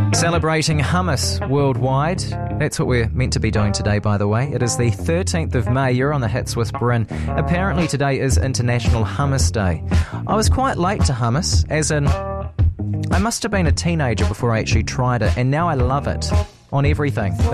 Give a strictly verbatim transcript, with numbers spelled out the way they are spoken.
Celebrating hummus worldwide. That's what we're meant to be doing today, by the way. It is the thirteenth of May. You're on the Hits with Bryn. Apparently today is International Hummus Day. I was quite late to hummus, as in I must have been a teenager before I actually tried it, and now I love it on everything.